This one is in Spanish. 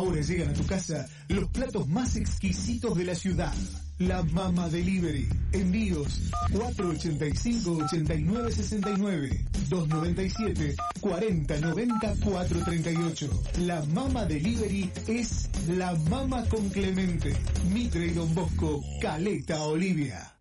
Ahora llegan a tu casa los platos más exquisitos de la ciudad. La Mama Delivery. Envíos 485-8969, 297-4090-438. La Mama Delivery es La Mama con Clemente, Mitre y Don Bosco, Caleta, Olivia.